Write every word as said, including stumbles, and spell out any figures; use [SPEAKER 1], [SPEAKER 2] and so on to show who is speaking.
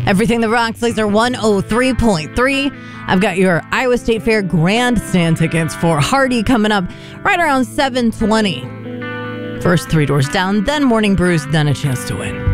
[SPEAKER 1] Everything that rocks, laser one oh three point three. I've got your Iowa State Fair grandstand tickets for Hardy coming up right around seven twenty. First three doors down, then Morning Brews, then a chance to win.